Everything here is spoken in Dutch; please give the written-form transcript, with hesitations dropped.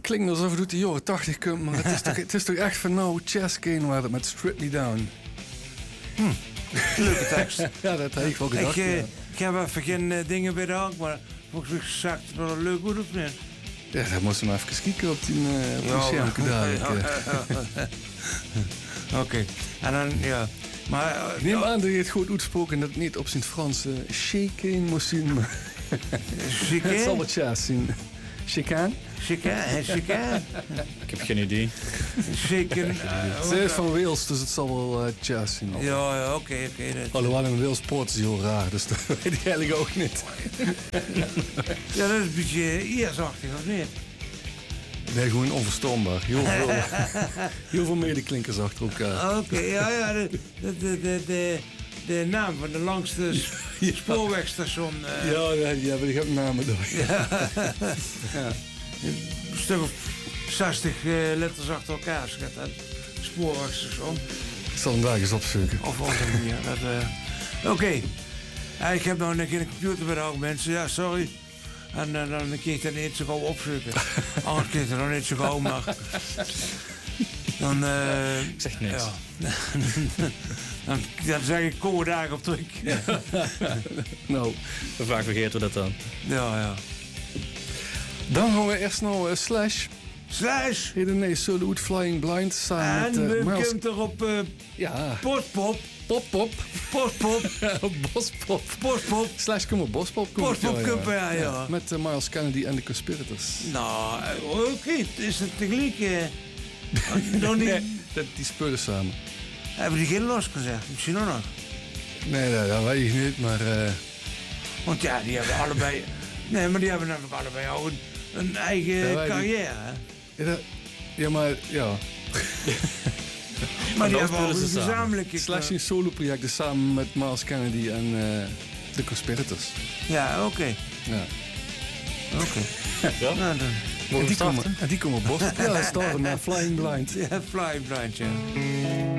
klinkt alsof het uit de jaren 80 komt, maar het is toch echt van nou, Chess Kane waar het met Strictly Down. Leuke tekst. Ja, dat heb ik wel gedacht. Ik heb even geen dingen bij de hand, maar volgens mij zegt het wel leuk goed of niet? Ja, daar moesten we even kijken op die schermpje daar. Oké, en dan, ja. Maar, neem aan dat je het goed uitsproken en dat het niet op zijn Frans Chicane moest zien. Maar het zal wat Chess zien. Chicane? Chicane? Ik heb geen idee. Zeker. Ze is van Wales, dus het zal wel Chess zien. Ja, oké. Alhoewel in Wales poort is heel raar, dus dat weet ik eigenlijk ook niet. Ja, dat is een beetje eersachtig, of niet? Nee, gewoon onverstaanbaar. Heel veel medeklinkers achter elkaar. Oké, ja, de naam van de langste spoorwegstation. Ja, ik heb namen door. Ja. Een stuk of 60 letters achter elkaar schat dat spoorwegstation. Ik zal hem daar eens opzoeken. Of op een manier. Oké. Ik heb nou net geen computer bij de hand, mensen. Ja, sorry. En dan kun je het niet zo gauw opzoeken. Anders kun je het nog niet zo gauw, maar... Dan... Ik zeg niks. Ja. Dan zeg ik kom daar op terug. Nou, Vaak vergeten we dat dan. Ja. dan gaan we eerst naar Slash. Slash! Nee, Solo Out Flying Blind samen En met we Miles... kunnen toch op Ja, Postpop. Pop. Bospop. Slash kom op Bospop. Postpop Cup, ja. Met Miles Kennedy en de Conspirators. Nou, oké. Is het tegelijk... nog niet... Die spelen samen. Hebben die geen los gezegd? Misschien ook nog. Nee, dat weet ik niet, maar... Want ja, die hebben allebei... Nee, maar die hebben namelijk allebei ook een eigen carrière. Hè? Ja, maar... Ja. Maar die dan hebben ook spelen een ze samen. gezamenlijke... Slash in solo-projecten samen met Miles Kennedy en de Conspirators. Ja, oké. Ja. Oké. Ja? Nou, dan... En die komen op Bospop. Ja, starten naar Flying Blind. Ja, Flying Blind, ja.